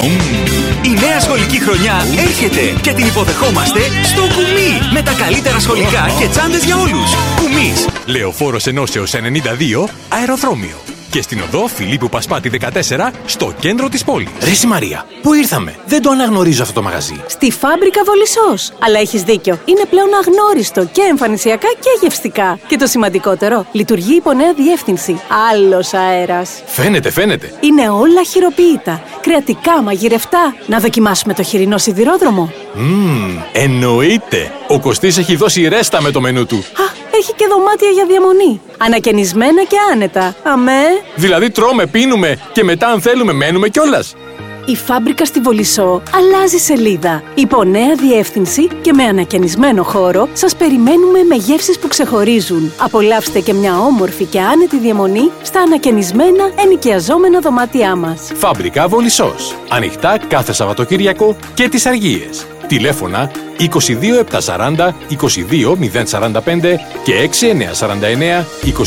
Η νέα σχολική χρονιά έρχεται και την υποδεχόμαστε στο Κουμί. Με τα καλύτερα σχολικά και τσάντες για όλους. Κουμίς, Λεωφόρος Ενώσεως 92, αεροδρόμιο. Και στην οδό Φιλίππου Πασπάτη 14, στο κέντρο της πόλης. Ρε Μαρία, πού ήρθαμε? Δεν το αναγνωρίζω αυτό το μαγαζί. Στη Φάμπρικα Βολισσός. Αλλά έχεις δίκιο. Είναι πλέον αγνώριστο και εμφανισιακά και γευστικά. Και το σημαντικότερο, λειτουργεί υπό νέα διεύθυνση. Άλλος αέρας. Φαίνεται. Είναι όλα χειροποίητα. Κρεατικά, μαγειρευτά. Να δοκιμάσουμε το χοιρινό σιδηρόδρομο. Εννοείται. Ο Κωστής έχει δώσει ρέστα με το μενού του. Έχει και δωμάτια για διαμονή. Ανακαινισμένα και άνετα. Αμέ. Δηλαδή τρώμε, πίνουμε και μετά αν θέλουμε μένουμε κιόλας. Η Φάμπρικα στη Βολισσό αλλάζει σελίδα. Υπό νέα διεύθυνση και με ανακαινισμένο χώρο σας περιμένουμε με γεύσεις που ξεχωρίζουν. Απολαύστε και μια όμορφη και άνετη διαμονή στα ανακαινισμένα ενοικιαζόμενα δωμάτια μας. Φάμπρικα Βολισσός. Ανοιχτά κάθε Σαββατοκύριακο και τις Αργίες. Τηλέφωνα 22740 22045 και 6949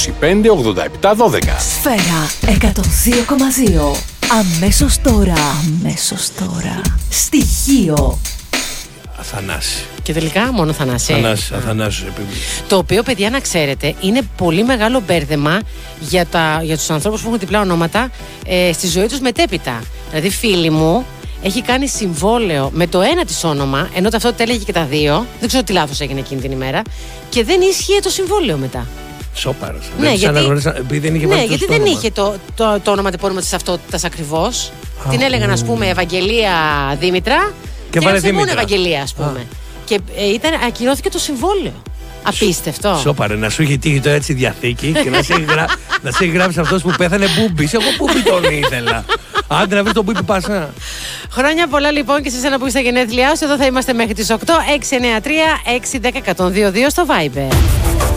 258712. Σφαίρα 102,2. Αμέσως τώρα. Στοιχείο. Αθανάση. Και τελικά μόνο Θανάση. Αθανάσης. Το οποίο, παιδιά, να ξέρετε, είναι πολύ μεγάλο μπέρδεμα για τους ανθρώπους που έχουν διπλά ονόματα στη ζωή τους μετέπειτα. Δηλαδή, φίλη μου έχει κάνει συμβόλαιο με το ένα της όνομα, ενώ ταυτότητα έλεγε και τα δύο. Δεν ξέρω τι λάθος έγινε εκείνη την ημέρα. Και δεν ίσχυε το συμβόλαιο μετά. Σόπαρος. Ναι, επειδή δεν είχε ναι, γιατί δεν είχε το όνομα τεπώνυμα της ταυτότητας ακριβώς. Την έλεγαν, ας πούμε, Ευαγγελία Δήμητρα και έγραψε μόνο Ευαγγελία, ας πούμε. Και ακυρώθηκε το συμβόλαιο. Απίστευτο. Σόπαρε, να σου έχει τύχει το έτσι διαθήκη και να σε έχει γράψει αυτός που πέθανε Μπούμπης. Εγώ Μπούμπη τον ήθελα. Άντε να βρεις τον Μπούμπη Πασά. Χρόνια πολλά λοιπόν και σε εσένα που είσαι στα γενέθλιά σου. Εδώ θα είμαστε μέχρι τις 8. 693-610-122 στο Viber.